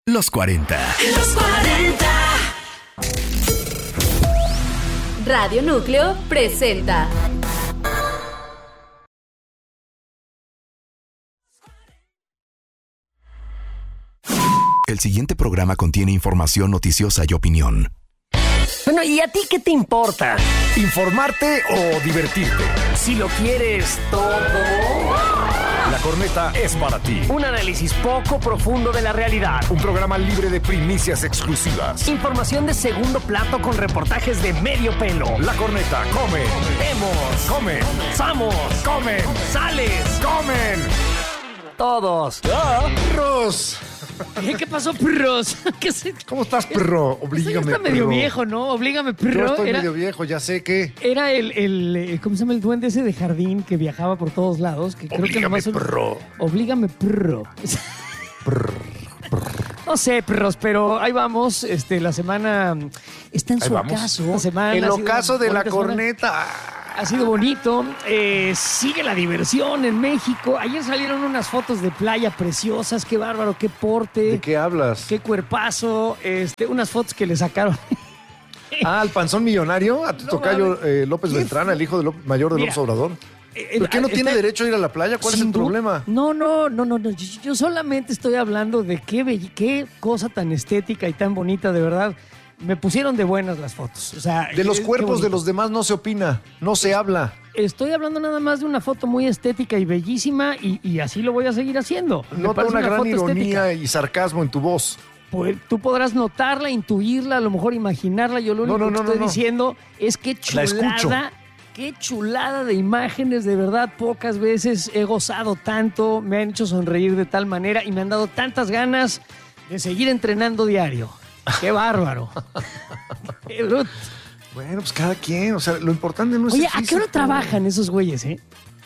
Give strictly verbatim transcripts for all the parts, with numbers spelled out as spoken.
Los cuarenta. Los cuarenta. Radio Núcleo presenta El siguiente programa contiene información noticiosa y opinión. Bueno, ¿y a ti qué te importa? ¿Informarte o divertirte? Si lo quieres todo. La Corneta es para ti. Un análisis poco profundo de la realidad. Un programa libre de primicias exclusivas. Información de segundo plato con reportajes de medio pelo. La Corneta come. Vemos. Come. Samos. Comen. Sales. Comen. Todos. ¡Ah! ¡Perros! ¿Qué, ¿Qué pasó, perros? ¿Qué se... ¿Cómo estás, perro? Oblígame, Está medio perro. viejo, ¿no? Oblígame, perro. Yo estoy era, medio viejo, ya sé que... Era el, el, ¿cómo se llama? El duende ese de jardín que viajaba por todos lados. Que creo Oblígame, que nomás un- perro. Oblígame, perro. Prr, prr. No sé, perros, pero ahí vamos. Este, la semana está en Ahí su vamos. ocaso. La semana El ha sido ocaso de la bonita semana. Corneta. Ha sido bonito. Eh, sigue la diversión en México. Ayer salieron unas fotos de playa preciosas. Qué bárbaro, qué porte. ¿De qué hablas? Qué cuerpazo. Este, unas fotos que le sacaron. Ah, ¿al panzón millonario? A tu No, tocayo mames. eh, López ¿Qué Beltrán, el hijo de López- mayor de Mira, López Obrador. Eh, ¿Por qué no está- tiene derecho a ir a la playa? ¿Cuál es Sin el duda- problema? No, no, no, no, no. Yo, yo solamente estoy hablando de qué, bell- qué cosa tan estética y tan bonita, de verdad. Me pusieron de buenas las fotos. O sea, De los qué- qué cuerpos de bonito. los demás no se opina, no se habla. Estoy hablando nada más de una foto muy estética y bellísima y, y así lo voy a seguir haciendo. Me Nota parece una gran foto ironía estética. y sarcasmo en tu voz. Pues, tú podrás notarla, intuirla, a lo mejor imaginarla. Yo lo No, único no, que no, estoy no, no. diciendo es que La escucho. chulada, qué chulada de imágenes, de verdad. Pocas veces he gozado tanto, me han hecho sonreír de tal manera y me han dado tantas ganas de seguir entrenando diario. ¡Qué bárbaro! ¡Qué bruto! Bueno, pues cada quien, o sea, lo importante no es Oye, el ¿a qué físico. hora trabajan esos güeyes, eh?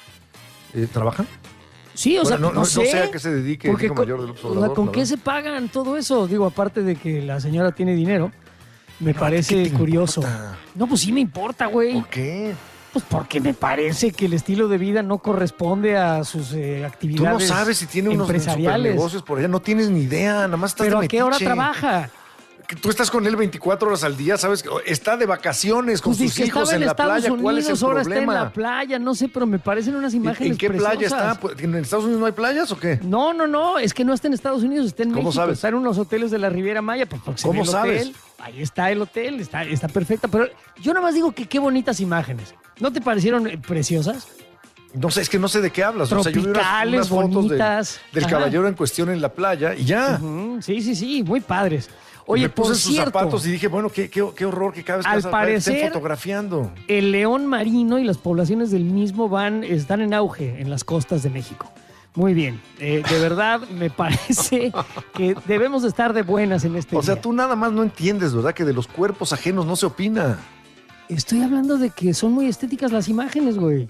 Eh, ¿Trabajan? Sí, o Bueno, sea, no- no, no- no sé. sé a qué se dedique el Porque hijo con- mayor de López o sea, Obrador, ¿con la qué verdad. se pagan todo eso? Digo, aparte de que la señora tiene dinero, me parece ¿qué te curioso. importa? No, pues sí me importa, güey. ¿Por qué? Pues porque me parece que el estilo de vida no corresponde a sus eh, Tú actividades no sabes si tiene unos empresariales. negocios por allá, no tienes ni idea, nada más estás Pero de ¿a qué hora metiche. trabaja? Que tú estás con él veinticuatro horas al día, ¿sabes? Está de vacaciones con Pues dice sus que hijos estaba en, en la Estados playa. ¿Cuál es el Unidos, ahora está en problema? la playa, no sé, pero me parecen unas ¿En- imágenes ¿En qué playa preciosas. está? Pues, ¿en Estados Unidos no hay playas o qué? No, no, no, es que no está en Estados Unidos, está en ¿Cómo México. sabes? Está en unos hoteles de la Riviera Maya, pues porque se ¿Cómo ve el sabes? hotel. Ahí está el hotel, está, está perfecta. Pero yo nada más digo que qué bonitas imágenes. ¿No te parecieron eh, preciosas? No sé, es que no sé de qué hablas. O sea, yo vi unas, Tropicales, unas fotos de- bonitas. del Ajá. caballero en cuestión en la playa y ya. Ujú, sí, sí, sí, muy padres. Oye, me puse por en sus cierto, zapatos y dije, bueno, qué, qué, qué horror que cada vez que Al vas a la playa te estén parecer- fotografiando. el león marino y las poblaciones del mismo van, están en auge en las costas de México. Muy bien. Eh, de verdad, me parece que debemos de estar de buenas en este O sea, día. tú nada más no entiendes, ¿verdad? Que de los cuerpos ajenos no se opina. Estoy hablando de que son muy estéticas las imágenes, güey.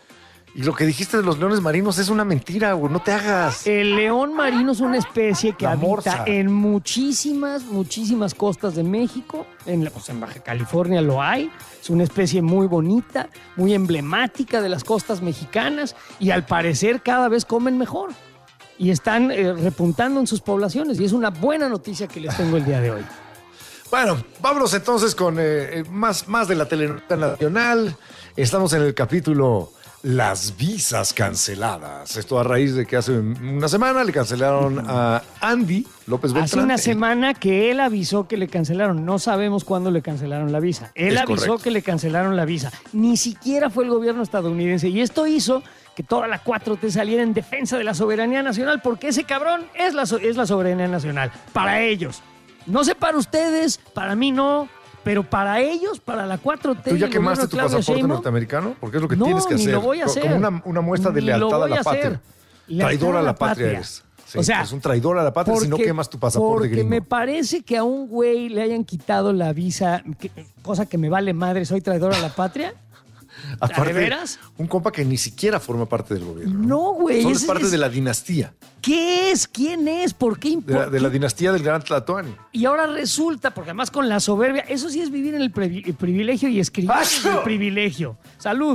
Y lo que dijiste de los leones marinos es una mentira, güey. No te hagas. El león marino es una especie que La habita morsa. en muchísimas, muchísimas costas de México. En, la- pues en Baja California lo hay. Es una especie muy bonita, muy emblemática de las costas mexicanas y al parecer cada vez comen mejor. Y están eh, repuntando en sus poblaciones y es una buena noticia que les tengo el día de hoy. Bueno, vámonos entonces con eh, eh, más, más de la telenovela nacional. Estamos en el capítulo Las visas canceladas. Esto a raíz de que hace una semana le cancelaron a Andy López Beltrán. Hace una semana que él avisó que le cancelaron. No sabemos cuándo le cancelaron la visa. Él Es avisó correcto. que le cancelaron la visa. Ni siquiera fue el gobierno estadounidense. Y esto hizo que toda la cuatro T saliera en defensa de la soberanía nacional, porque ese cabrón es la, so- es la soberanía nacional. Para ellos. No sé para ustedes, para mí no. Pero para ellos, para la cuatro T. ¿Tú y ya el quemaste gobierno de tu Claudia pasaporte Sheinbaum, norteamericano? Porque es lo que no, tienes que ni hacer. lo voy a Co- hacer. Como una, una muestra de Ni lo lealtad a voy la a hacer. patria. Lealtad Traidor a la patria patria. eres. Sí, o sea, es un traidor a la patria si no porque- quemas tu pasaporte Porque gringo. me parece que a un güey le hayan quitado la visa, que- cosa que me vale madre, soy traidor a la patria. Aparte, ¿De veras? un compa que ni siquiera forma parte del gobierno. No, güey. Solo ese es parte es- de la dinastía. ¿Qué es? ¿Quién es? ¿Por qué De importa? la, de la dinastía del gran Tlatoani. Y ahora resulta, porque además con la soberbia, eso sí es vivir en el, privi- el privilegio y escribir en el privilegio. Salud.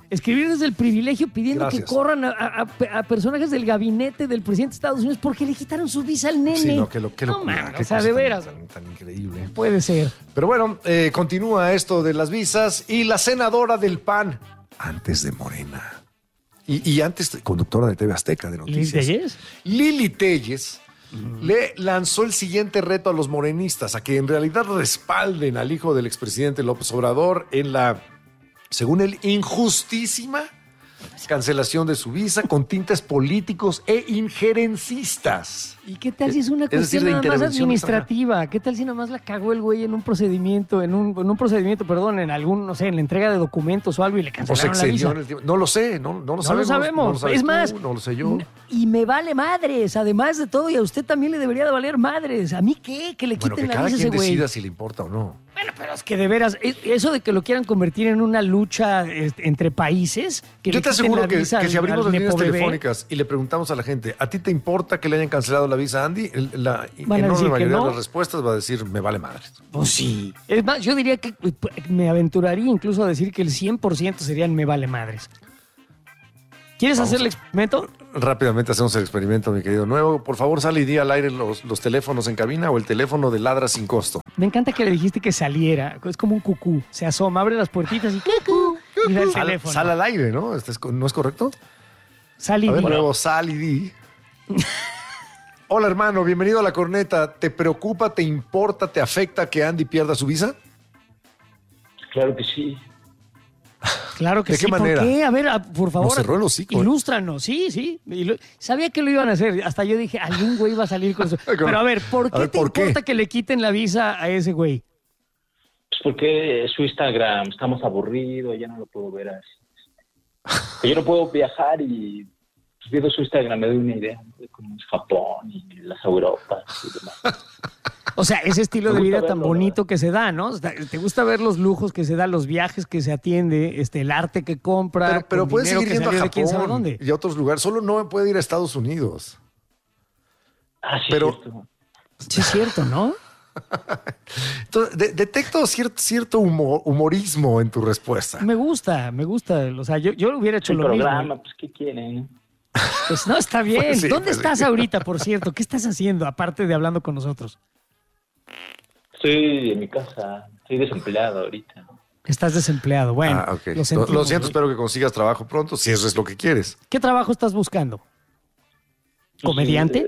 Escribir desde el privilegio pidiendo Gracias. que corran a, a- a personajes del gabinete del presidente de Estados Unidos porque le quitaron su visa al nene. Sí, no, que lo, que No, lo, man, qué o sea, cosa de tan- veras. Tan, tan increíble. Puede ser. Pero bueno, eh, continúa esto de las visas y la senadora del P A N, antes de Morena. Y, y antes conductora de T V Azteca de ¿Lili noticias. Telles? Lili Telles le lanzó el siguiente reto a los morenistas, a que en realidad respalden al hijo del expresidente López Obrador en la, según él, injustísima cancelación de su visa con tintes políticos e injerencistas. ¿Y qué tal si es una Es decir, cuestión de nada más intervención administrativa? ¿Qué tal si nada más la cagó el güey en un procedimiento, en un, en un procedimiento, perdón, en algún, no sé, en la entrega de documentos o algo y le O se cancelaron la excedió visa? en el tiempo. No lo sé, no, no lo No sabemos. lo sabemos. no lo sabes Es tú, más, no lo sé yo. y me vale madres, además de todo, y a usted también le debería de valer madres. ¿A mí qué? Que le Bueno, quiten que la cada visa a quien ese güey. decida si le importa o no. Bueno, pero es que de veras, es- eso de que lo quieran convertir en una lucha este, entre países, que Yo le te quiten aseguro la que, visa que si al- abrimos al las líneas nepo bebé, telefónicas y le preguntamos a la gente, ¿a ti te importa que le hayan cancelado la visa a Andy? El- La Van a enorme decir que mayoría no. de las respuestas va a decir, me vale madre. Pues sí. Es más, yo diría que pues, me aventuraría incluso a decir que el cien por ciento serían me vale madres. ¿Quieres Vamos hacer el a- experimento? Rápidamente hacemos el experimento, mi querido Nuevo. Por favor, sale y di al aire los, los teléfonos en cabina o el teléfono de Ladra sin costo. Me encanta que le dijiste que saliera. Es como un cucú. Se asoma, abre las puertitas y cucú. Y da el Sal, teléfono. sal al aire, ¿no? Este es- ¿No es correcto? Sal y A ver, di. Nuevo, sal y di. Hola, hermano, bienvenido a La Corneta. ¿Te preocupa, te importa, te afecta que Andy pierda su visa? Claro que sí. Claro que ¿De sí. qué manera? ¿Por qué? A ver, a- por favor. Nos cerró el hocico, ¿eh? Ilústranos. Sí, sí. Ilu- Sabía que lo iban a hacer. Hasta yo dije, algún güey va a salir con eso. Pero a ver, ¿por qué ver, te ¿por qué? importa que le quiten la visa a ese güey? Pues porque su Instagram estamos aburridos, ya no lo puedo ver así. Yo no puedo viajar y pues, viendo su Instagram me doy una idea de cómo es Japón y las Europas y demás. O sea, ese estilo Me de gusta vida tan verlo, bonito que se da, ¿no? O sea, ¿te gusta ver los lujos que se da, los viajes que se atiende, este, el arte que compra? Pero, pero con puede dinero seguir que yendo a salió de quién sabe Japón dónde. y a otros lugares. Solo no puede ir a Estados Unidos. Ah, sí, Pero- cierto. Sí, es cierto, ¿no? Entonces, de- detecto cierto, cierto humor- humorismo en tu respuesta. Me gusta, me gusta. O sea, yo, yo hubiera hecho El lo programa, mismo. pues ¿qué quieren? Pues no, está bien. Pues sí, ¿Dónde pues sí. estás ahorita, por cierto? ¿Qué estás haciendo, aparte de hablando con nosotros? Estoy en mi casa, estoy desempleado ahorita. Estás desempleado. Bueno, Ah, ok. lo Lo, sentimos. lo siento, espero que consigas trabajo pronto, si eso es lo que quieres. ¿Qué trabajo estás buscando? ¿Comediante?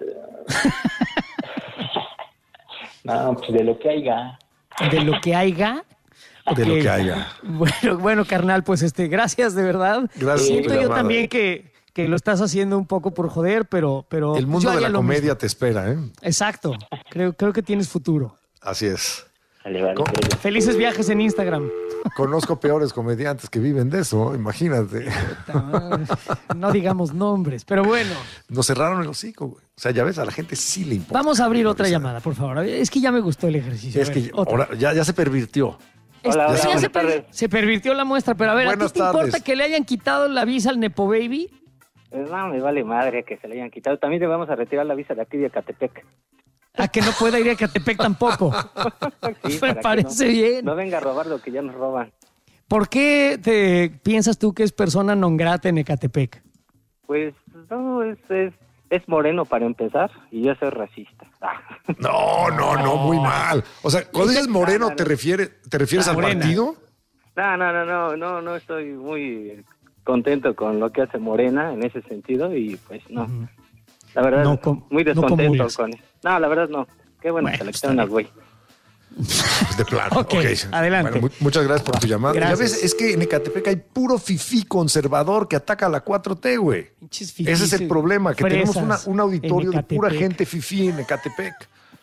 No, pues de lo que haya. ¿De lo que haya? De lo Ok. que haya. Bueno, bueno, carnal, pues este, gracias de verdad. Gracias por Siento tu yo llamada. también que, que lo estás haciendo un poco por joder, pero, pero El mundo yo de haría la lo comedia mismo. te espera, ¿eh? Exacto. Creo, creo que tienes futuro. Así es. Vale, vale, Co- pero- Felices viajes en Instagram. Conozco peores comediantes que viven de eso, imagínate. No digamos nombres, pero bueno. Nos cerraron el hocico, güey. O sea, ya ves, a la gente sí le importa. Vamos a abrir otra Risa. llamada, por favor. Es que ya me gustó el ejercicio. Es A ver, que otra. ahora ya, ya se pervirtió. Es- Hola, sí, hola, ya buenas se, per- tardes. se pervirtió la muestra, pero a ver, ¿a Buenas ti te importa tardes. que le hayan quitado la visa al Nepo Baby? Pues no, me vale madre que se le hayan quitado. También le vamos a retirar la visa de aquí de Ecatepec. A que no pueda ir a Catepec tampoco. Sí, Me para que parece no, bien. No venga a robar lo que ya nos roban. ¿Por qué te piensas tú que es persona non grata en Ecatepec? Pues no, es, es, es moreno para empezar y yo soy racista. Ah. No, no, no, muy mal. O sea, cuando dices moreno, ¿te, refiere, te refieres Ah, al morena. partido? No, no, no, no, no, no estoy muy contento con lo que hace Morena en ese sentido y pues no. Ujú. La verdad, No com- muy no descontento comulgas. con eso. No, la verdad no. Qué bueno, Bueno, que le está quitaron al bien. güey. Pues de plano. Ok, ok. adelante. Bueno, mu- muchas gracias por tu llamada. Gracias. Ya ves, es que en Ecatepec hay puro fifí conservador que ataca a la cuatro T, güey. Pinches Ese es el fifís, problema, que tenemos una- fresas un auditorio en de pura Ecatepec. gente fifí en Ecatepec.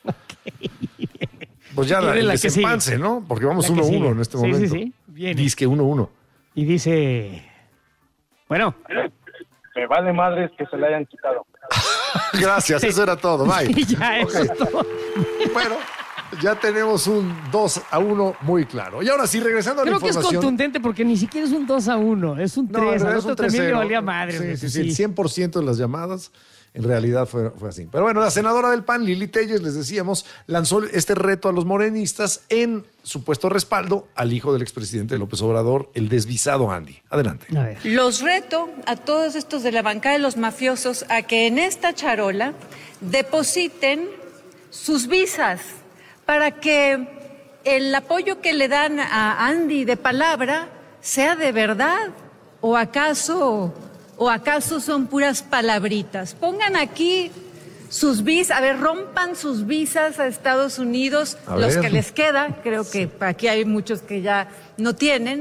Pues ya, Viene el la que desempance, sigue. ¿no? Porque vamos La que uno a uno sigue. en este Sí, sí, momento. sí. Viene. Disque uno a uno. Y dice... Bueno, Me vale madres que se le hayan quitado. Gracias, eso era todo. Bye. y ya Ok. eso es todo. Bueno, ya tenemos un dos a uno muy claro. Y ahora sí, regresando a la Creo que es información. contundente porque ni siquiera es un dos a uno, es un No, tres. en realidad Al es un otro también le tres cero. valía madre. Sí, güey, sí, sí, el cien por ciento de las llamadas En realidad fue, fue así. Pero bueno, la senadora del P A N, Lili Téllez, les decíamos, lanzó este reto a los morenistas en supuesto respaldo al hijo del expresidente López Obrador, el desvisado Andy. Adelante. A ver. Los reto a todos estos de la bancada de los mafiosos a que en esta charola depositen sus visas para que el apoyo que le dan a Andy de palabra sea de verdad. ¿O acaso, o acaso son puras palabritas? Pongan aquí sus visas, a ver, rompan sus visas a Estados Unidos, a los ver. que les queda, creo que aquí hay muchos que ya no tienen.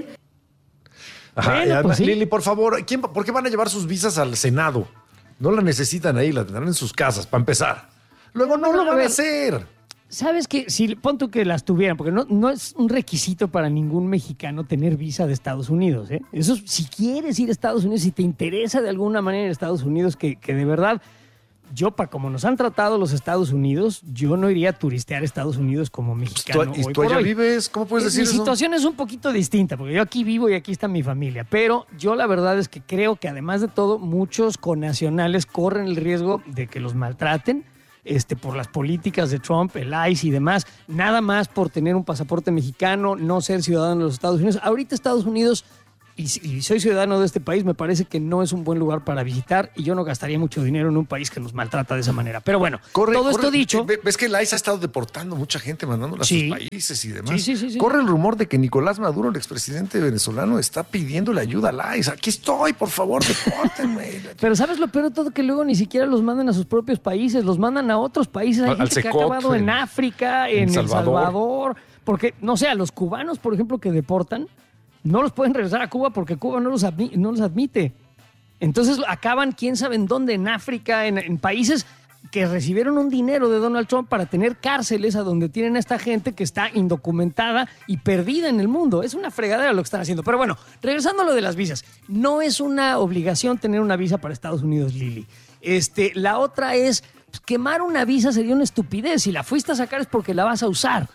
Ajá, Bueno, y además, pues sí. Lili, por favor, ¿quién, ¿por qué van a llevar sus visas al Senado? No la necesitan ahí, la tendrán en sus casas, para empezar. Luego no, No, lo a van a ver. hacer. ¿Sabes qué? Si pon tú que las tuvieran, porque no, no es un requisito para ningún mexicano tener visa de Estados Unidos, ¿eh? Eso, si quieres ir a Estados Unidos, si te interesa de alguna manera en Estados Unidos, que, que de verdad, yo, para como nos han tratado los Estados Unidos, yo no iría a turistear a Estados Unidos como mexicano. ¿Y hoy tú por allá hoy. vives? ¿Cómo puedes Eh, decir Mi eso? situación es un poquito distinta, porque yo aquí vivo y aquí está mi familia, pero yo la verdad es que creo que además de todo, muchos connacionales corren el riesgo de que los maltraten este, por las políticas de Trump, el ICE y demás, nada más por tener un pasaporte mexicano, no ser ciudadano de los Estados Unidos. Ahorita Estados Unidos, y, si- y soy ciudadano de este país, me parece que no es un buen lugar para visitar y yo no gastaría mucho dinero en un país que nos maltrata de esa manera. Pero bueno, Corre- todo corre- esto dicho... ve- Ves que el ICE ha estado deportando mucha gente, mandándola Sí. a sus países y demás. Sí, sí, sí, sí. Corre el rumor de que Nicolás Maduro, el expresidente venezolano, está pidiéndole ayuda al ICE. Aquí estoy, por favor, depórtenme. Pero ¿sabes lo peor de todo? Que luego ni siquiera los mandan a sus propios países, los mandan a otros países. Hay Al gente que ha Secop, acabado en en- África, en, en El Salvador. Salvador. Porque, no sé, a los cubanos, por ejemplo, que deportan, no los pueden regresar a Cuba porque Cuba no los, admi- no los admite. Entonces acaban, quién sabe en dónde, en África, en, en países que recibieron un dinero de Donald Trump para tener cárceles a donde tienen a esta gente que está indocumentada y perdida en el mundo. Es una fregadera lo que están haciendo. Pero bueno, regresando a lo de las visas, no es una obligación tener una visa para Estados Unidos, Lili. Este, la otra es, pues, quemar una visa sería una estupidez. Si la fuiste a sacar es porque la vas a usar.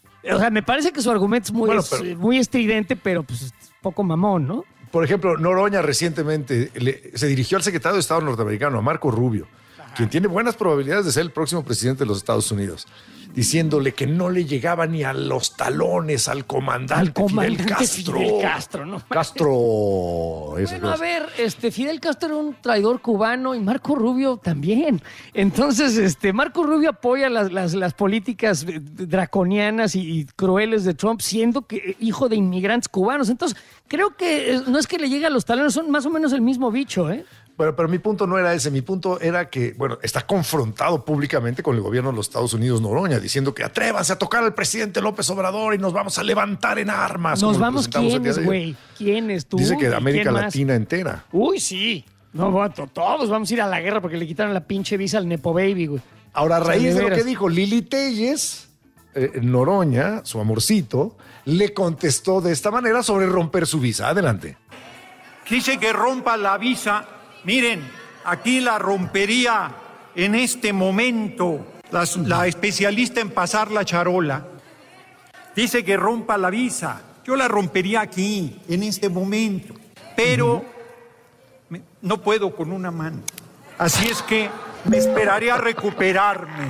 O sea, me parece que su argumento es muy, Bueno, es, pero- eh, muy estridente, pero pues es poco mamón, ¿no? Por ejemplo, Noroña recientemente le- se dirigió al secretario de Estado norteamericano, a Marco Rubio, quien tiene buenas probabilidades de ser el próximo presidente de los Estados Unidos, diciéndole que no le llegaba ni a los talones al comandante, Al comandante Fidel Castro. Fidel Castro, ¿no? Castro. esa Bueno, a cosa. ver, este, Fidel Castro era un traidor cubano y Marco Rubio también. Entonces, este, Marco Rubio apoya las, las, las políticas eh, draconianas y, y crueles de Trump, siendo que eh, hijo de inmigrantes cubanos. Entonces, creo que eh, no es que le llegue a los talones, son más o menos el mismo bicho, ¿eh? Bueno, pero mi punto no era ese, mi punto era que, bueno, está confrontado públicamente con el gobierno de los Estados Unidos, Noroña, diciendo que atrévanse a tocar al presidente López Obrador y nos vamos a levantar en armas. Nos como lo vamos presentamos el día quiénes, de ayer. güey. ¿Quiénes tú? Dice que ¿Y de América quién más? Latina entera. Uy, sí. No, bueno, to- todos vamos a ir a la guerra porque le quitaron la pinche visa al Nepo Baby, güey. Ahora, a O sea, raíz de de lo veras. que dijo Lili Téllez, eh, Noroña, su amorcito, le contestó de esta manera sobre romper su visa. Adelante. Dice que rompa la visa. Miren, aquí la rompería en este momento Las- la especialista en pasar la charola. Dice que rompa la visa. Yo la rompería aquí, en este momento. Pero me- no puedo con una mano. Así es que me esperaré a recuperarme.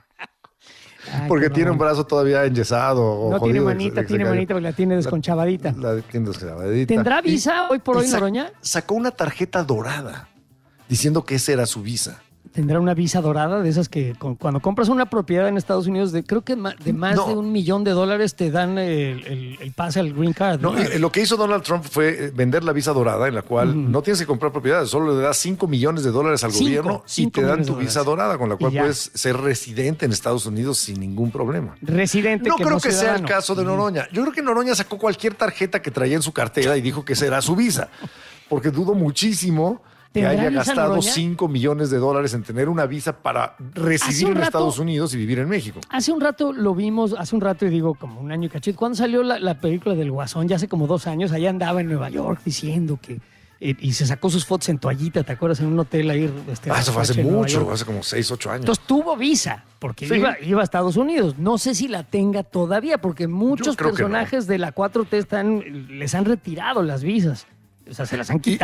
Ay, Porque qué tiene un mamón. brazo todavía enyesado. O No tiene jodido, manita, que se tiene cayó. manita porque la tiene desconchavadita. La, la tiene desclavadita. ¿Tendrá Y- visa hoy por y hoy, sa- Noroña? Sacó una tarjeta dorada diciendo que esa era su visa. ¿Tendrá una visa dorada de esas que con- cuando compras una propiedad en Estados Unidos de creo que ma- de más No. de un millón de dólares te dan el, el- el pase al green card? ¿no? No, eh, lo que hizo Donald Trump fue eh, vender la visa dorada, en la cual no tienes que comprar propiedades, solo le das cinco millones de dólares al Cinco, gobierno y cinco te dan millones tu de visa dólares. dorada, con la Y cual ya. puedes ser residente en Estados Unidos sin ningún problema. Residente No que creo no que sea el ciudadano. caso de Noroña. Yo creo que Noroña sacó cualquier tarjeta que traía en su cartera y dijo que esa era su visa, porque dudo muchísimo que ¿Tendrá haya visa gastado Noroña? cinco millones de dólares en tener una visa para Hace residir un en rato- Estados Unidos y vivir en México. Hace un rato lo vimos, hace un rato, y digo como un año y cachito, cuando salió la, la película del Guasón, ya hace como dos años, allá andaba en Nueva York diciendo que... eh, y se sacó sus fotos en toallita, ¿te acuerdas? En un hotel ahí. Este, Ah, eso fue hace en Nueva mucho, York. hace como seis, ocho años. Entonces tuvo visa, porque Sí. iba, iba a Estados Unidos. No sé si la tenga todavía, porque muchos creo que personajes de la cuatro T están, les han retirado las visas. O sea, se las han Y- quitado. Y,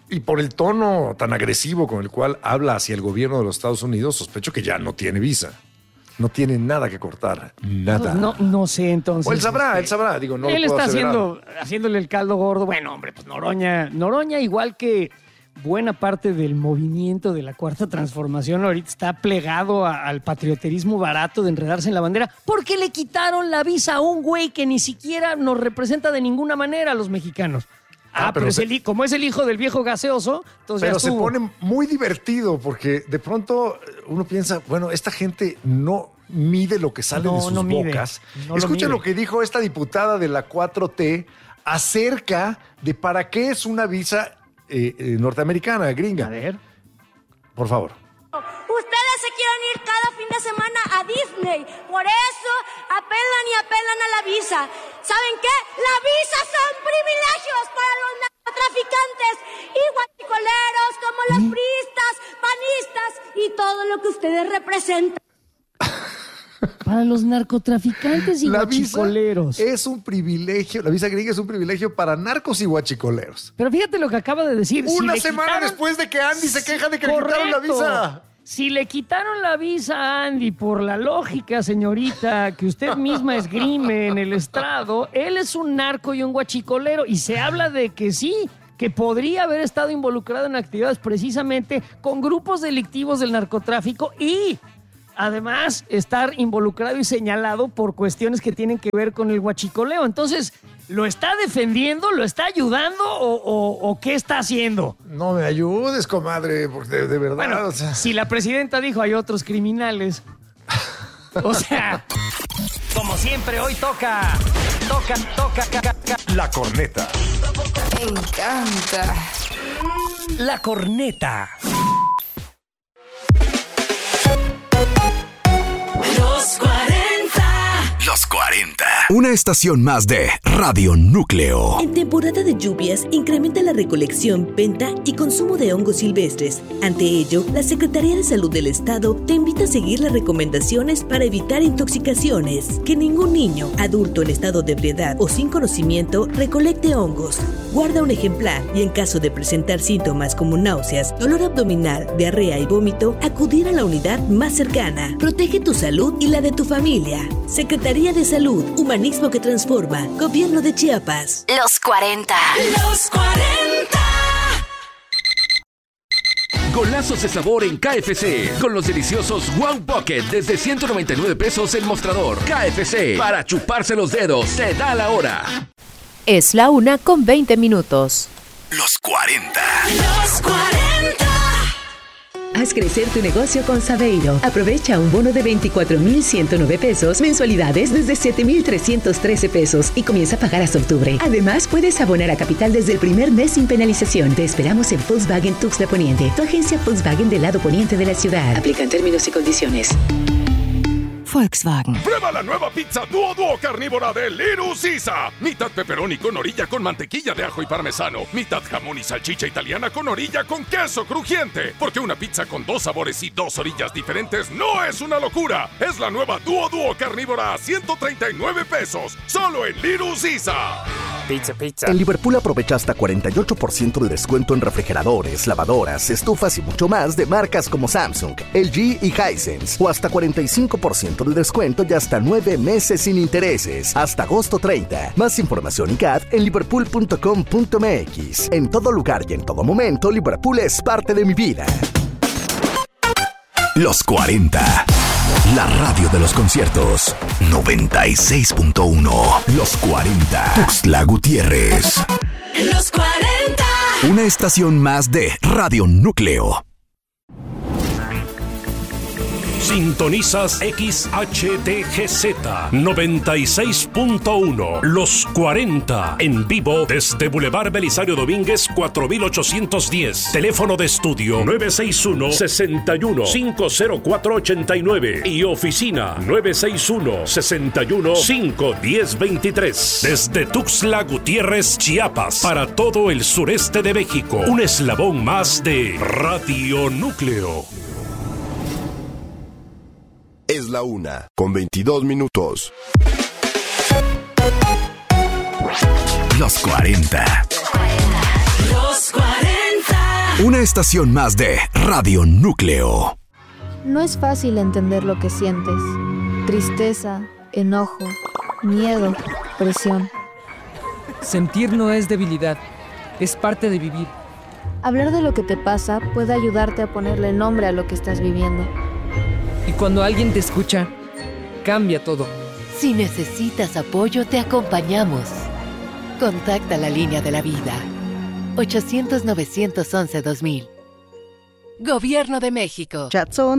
Y por el tono tan agresivo con el cual habla hacia el gobierno de los Estados Unidos, sospecho que ya no tiene visa. No tiene nada que cortar, nada. No, no sé, entonces. O él sabrá, este, él sabrá. Digo, no él lo puedo está aseverar. haciendo, haciéndole el caldo gordo. Bueno, hombre, pues Noroña, Noroña igual que buena parte del movimiento de la Cuarta Transformación ahorita está plegado a, al patrioterismo barato de enredarse en la bandera porque le quitaron la visa a un güey que ni siquiera nos representa de ninguna manera a los mexicanos. Ah, Ah, pero, pero es se- el- como es el hijo del viejo gaseoso, entonces Pero ya se estuvo. pone muy divertido porque de pronto uno piensa, bueno, esta gente no mide lo que sale No, de sus no mide. bocas. No lo Escucha mide. lo que dijo esta diputada de la cuatro T acerca de para qué es una visa eh, eh, norteamericana, gringa. A ver. Por favor. Ustedes se quieren ir cada fin de semana a Disney, por eso apelan y apelan a la visa. ¿Saben qué? La visa son privilegios para los narcotraficantes y guachicoleros como los priistas, panistas y todo lo que ustedes representan. Para los narcotraficantes y La visa guachicoleros. es un privilegio, la visa gringa es un privilegio para narcos y guachicoleros. Pero fíjate lo que acaba de decir. Una le semana quitaron- después de que Andy se queja de que le quitaron la Correcto. visa. Si le quitaron la visa a Andy por la lógica, señorita, que usted misma esgrime en el estrado, él es un narco y un guachicolero. Y se habla de que sí, que podría haber estado involucrado en actividades precisamente con grupos delictivos del narcotráfico y además estar involucrado y señalado por cuestiones que tienen que ver con el huachicoleo. Entonces, ¿lo está defendiendo? ¿Lo está ayudando? ¿O, o- o qué está haciendo? No me ayudes, comadre, porque de, de verdad. Bueno, o sea, si la presidenta dijo hay otros criminales. O sea, como siempre, hoy toca, toca, toca, ca, ca, ca. La corneta. Me encanta. La corneta. Los cuarenta. Los cuarenta. Una estación más de Radio Núcleo. En temporada de lluvias, incrementa la recolección, venta y consumo de hongos silvestres. Ante ello, la Secretaría de Salud del Estado te invita a seguir las recomendaciones para evitar intoxicaciones. Que ningún niño, adulto en estado de ebriedad o sin conocimiento recolecte hongos. Guarda un ejemplar y en caso de presentar síntomas como náuseas, dolor abdominal, diarrea y vómito, acudir a la unidad más cercana. Protege tu salud y la de tu familia. Secretaría de Salud, Humanismo que Transforma, Gobierno de Chiapas. Los cuarenta. Los cuarenta. Golazos de sabor en K F C. Con los deliciosos Wow Pocket desde ciento noventa y nueve pesos el mostrador. K F C. Para chuparse los dedos. Se da la hora. Es la una con veinte minutos. Los cuarenta. Los cuarenta. Haz crecer tu negocio con Saveiro. Aprovecha un bono de veinticuatro mil ciento nueve pesos, mensualidades desde siete mil trescientos trece pesos y comienza a pagar hasta octubre. Además, puedes abonar a capital desde el primer mes sin penalización. Te esperamos en Volkswagen Tuxtla Poniente, tu agencia Volkswagen del lado poniente de la ciudad. Aplican términos y condiciones. Volkswagen. Prueba la nueva pizza Duo Duo carnívora de Little Caesar. Mitad pepperoni con orilla con mantequilla de ajo y parmesano. Mitad jamón y salchicha italiana con orilla con queso crujiente. Porque una pizza con dos sabores y dos orillas diferentes no es una locura. Es la nueva Duo Duo carnívora a ciento treinta y nueve pesos. Solo en Little Caesar. Pizza, pizza. En Liverpool aprovecha hasta cuarenta y ocho por ciento de descuento en refrigeradores, lavadoras, estufas y mucho más de marcas como Samsung, L G y Hisense. O hasta cuarenta y cinco por ciento de descuento y hasta nueve meses sin intereses. Hasta agosto treinta. Más información y C A D en liverpool punto com punto m x. En todo lugar y en todo momento, Liverpool es parte de mi vida. Los cuarenta. La radio de los conciertos. noventa y seis punto uno. Los cuarenta. Tuxtla Gutiérrez. Los cuarenta. Una estación más de Radio Núcleo. Sintonizas X H D G Z noventa y seis punto uno. Los cuarenta. En vivo desde Boulevard Belisario Domínguez cuatro mil ochocientos diez. Teléfono de estudio nueve seis uno, seis uno, cinco cero cuatro ocho nueve. Y oficina nueve seis uno, seis uno, cinco uno cero dos tres. Desde Tuxtla Gutiérrez, Chiapas. Para todo el sureste de México. Un eslabón más de Radio Núcleo. Es la una, con veintidós minutos. Los cuarenta. Los cuarenta. Una estación más de Radio Núcleo. No es fácil entender lo que sientes. Tristeza, enojo, miedo, presión. Sentir no es debilidad, es parte de vivir. Hablar de lo que te pasa puede ayudarte a ponerle nombre a lo que estás viviendo. Y cuando alguien te escucha, cambia todo. Si necesitas apoyo, te acompañamos. Contacta la línea de la vida. ochocientos, novecientos once, dos mil. Gobierno de México.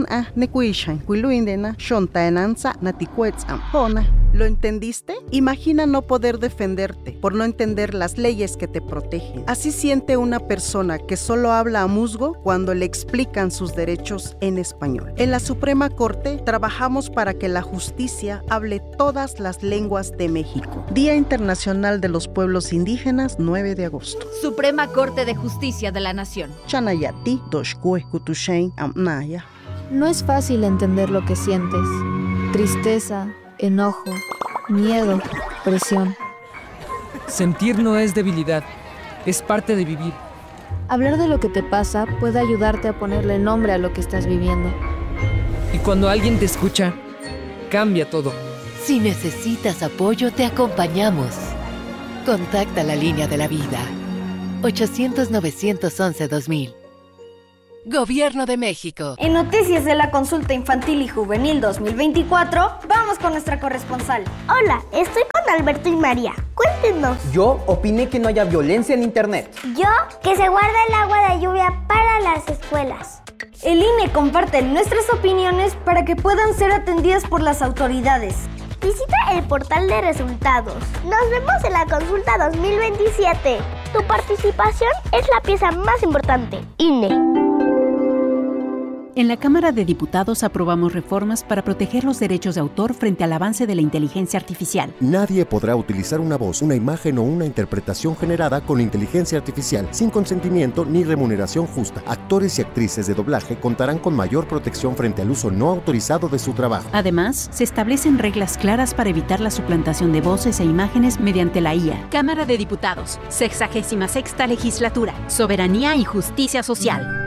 ¿Lo entendiste? Imagina no poder defenderte por no entender las leyes que te protegen. Así siente una persona que solo habla a musgo cuando le explican sus derechos en español. En la Suprema Corte trabajamos para que la justicia hable todas las lenguas de México. Día Internacional de los Pueblos Indígenas, nueve de agosto. Suprema Corte de Justicia de la Nación. Chanayati, Doshkue, Kutushain, Amnaya. No es fácil entender lo que sientes. Tristeza, enojo, miedo, presión. Sentir no es debilidad, es parte de vivir. Hablar de lo que te pasa puede ayudarte a ponerle nombre a lo que estás viviendo. Y cuando alguien te escucha, cambia todo. Si necesitas apoyo, te acompañamos. Contacta la línea de la vida. ochocientos, novecientos once, dos mil. Gobierno de México. En noticias de la consulta infantil y juvenil dos mil veinticuatro, vamos con nuestra corresponsal. Hola, estoy con Alberto y María. Cuéntenos. Yo opiné que no haya violencia en internet. Yo, que se guarda el agua de lluvia para las escuelas. El I N E comparte nuestras opiniones para que puedan ser atendidas por las autoridades. Visita el portal de resultados. Nos vemos en la consulta dos mil veintisiete. Tu participación es la pieza más importante. I N E. En la Cámara de Diputados aprobamos reformas para proteger los derechos de autor frente al avance de la inteligencia artificial. Nadie podrá utilizar una voz, una imagen o una interpretación generada con inteligencia artificial sin consentimiento ni remuneración justa. Actores y actrices de doblaje contarán con mayor protección frente al uso no autorizado de su trabajo. Además, se establecen reglas claras para evitar la suplantación de voces e imágenes mediante la I A. Cámara de Diputados, sexagésima sexta legislatura, soberanía y justicia social.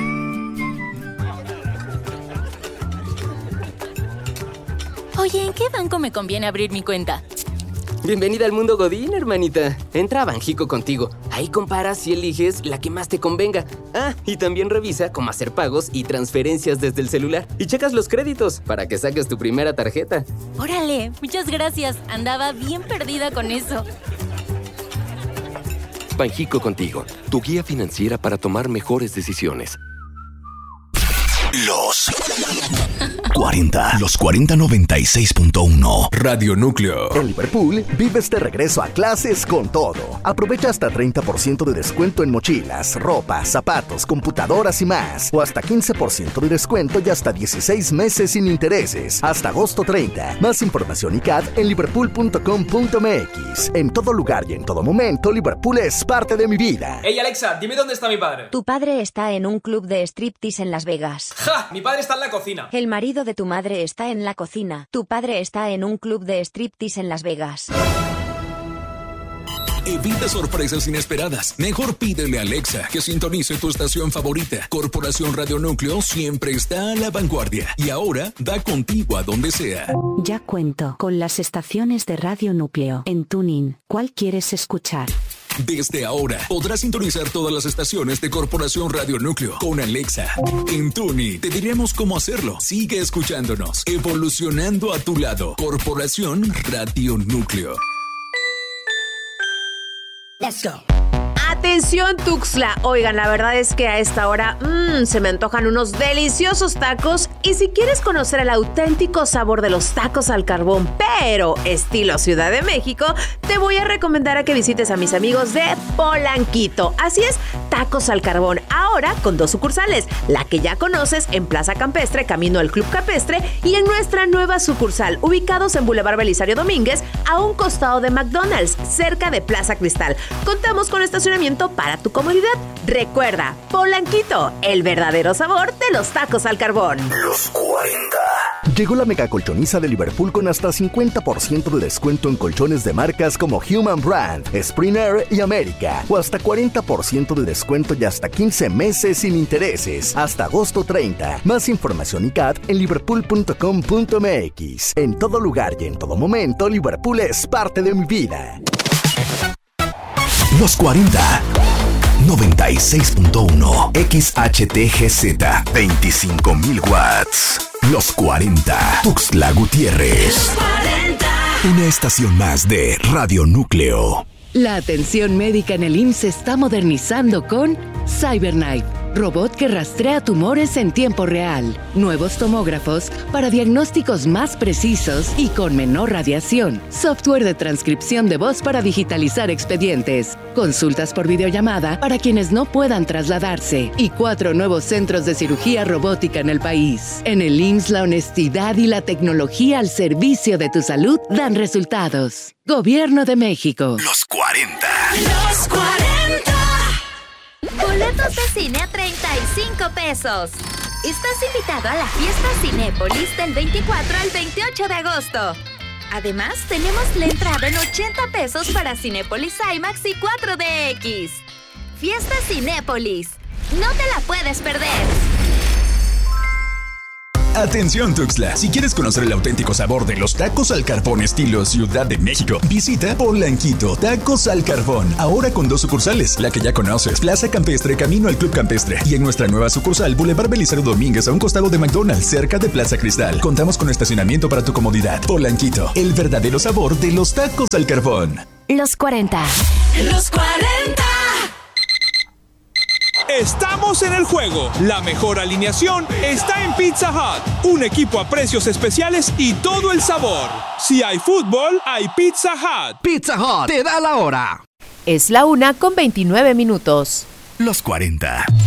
Oye, ¿en qué banco me conviene abrir mi cuenta? Bienvenida al mundo Godín, hermanita. Entra a Banjico contigo. Ahí comparas y eliges la que más te convenga. Ah, y también revisa cómo hacer pagos y transferencias desde el celular. Y checas los créditos para que saques tu primera tarjeta. Órale, muchas gracias. Andaba bien perdida con eso. Banjico contigo, tu guía financiera para tomar mejores decisiones. Los cuarenta. Los cuarenta noventa y seis punto uno. Radio Núcleo. En Liverpool, vives de regreso a clases con todo. Aprovecha hasta treinta por ciento de descuento en mochilas, ropa, zapatos, computadoras y más. O hasta quince por ciento de descuento y hasta dieciséis meses sin intereses. Hasta agosto treinta. Más información y C A D en liverpool punto com punto m x. En todo lugar y en todo momento, Liverpool es parte de mi vida. Hey Alexa, dime dónde está mi padre. Tu padre está en un club de striptease en Las Vegas. ¡Ja! Mi padre está en la cocina. El marido de tu madre está en la cocina. Tu padre está en un club de striptease en Las Vegas. Evita sorpresas inesperadas. Mejor pídele a Alexa que sintonice tu estación favorita. Corporación Radio Núcleo siempre está a la vanguardia. Y ahora da contigo a donde sea. Ya cuento con las estaciones de Radio Núcleo. En TuneIn, ¿cuál quieres escuchar? Desde ahora podrás sintonizar todas las estaciones de Corporación Radio Núcleo con Alexa. En TuneIn te diremos cómo hacerlo. Sigue escuchándonos, evolucionando a tu lado. Corporación Radio Núcleo. Let's go. Atención Tuxtla, oigan, la verdad es que a esta hora mmm, se me antojan unos deliciosos tacos y si quieres conocer el auténtico sabor de los tacos al carbón, pero estilo Ciudad de México, te voy a recomendar a que visites a mis amigos de Polanquito. Así es, tacos al carbón, ahora con dos sucursales, la que ya conoces en Plaza Campestre, camino al Club Campestre, y en nuestra nueva sucursal, ubicados en Boulevard Belisario Domínguez, a un costado de McDonald's, cerca de Plaza Cristal. Contamos con estacionamiento para tu comodidad. Recuerda, Polanquito, el verdadero sabor de los tacos al carbón. Los cuarenta. Llegó la mega colchoniza de Liverpool con hasta cincuenta por ciento de descuento en colchones de marcas como Human Brand, Spring Air y América. O hasta cuarenta por ciento de descuento y hasta quince meses sin intereses. Hasta agosto treinta. Más información y C A T en liverpool punto com punto m x. En todo lugar y en todo momento, Liverpool es parte de mi vida. Los cuarenta. noventa y seis punto uno. X H T G Z. veinticinco mil watts. Los cuarenta. Tuxtla Gutiérrez. Los cuarenta. Una estación más de Radio Núcleo. La atención médica en el I M S S se está modernizando con CyberKnife, robot que rastrea tumores en tiempo real, nuevos tomógrafos para diagnósticos más precisos y con menor radiación, software de transcripción de voz para digitalizar expedientes, consultas por videollamada para quienes no puedan trasladarse y cuatro nuevos centros de cirugía robótica en el país. En el I M S S la honestidad y la tecnología al servicio de tu salud dan resultados. Gobierno de México. Los cuarenta. Los cuarenta. Boletos de cine a treinta y cinco pesos. Estás invitado a la fiesta Cinépolis del veinticuatro al veintiocho de agosto. Además, tenemos la entrada en ochenta pesos para Cinépolis IMAX y cuatro D X. Fiesta Cinépolis. No te la puedes perder. Atención Tuxtla, si quieres conocer el auténtico sabor de los tacos al carbón estilo Ciudad de México, visita Polanquito Tacos al Carbón, ahora con dos sucursales, la que ya conoces, Plaza Campestre, camino al Club Campestre, y en nuestra nueva sucursal, Boulevard Belisario Domínguez, a un costado de McDonald's, cerca de Plaza Cristal. Contamos con estacionamiento para tu comodidad. Polanquito, el verdadero sabor de los tacos al carbón. Los cuarenta. Los cuarenta. Estamos en el juego. La mejor alineación está en Pizza Hut. Un equipo a precios especiales y todo el sabor. Si hay fútbol, hay Pizza Hut. Pizza Hut te da la hora. Es la una con veintinueve minutos. Los cuarenta.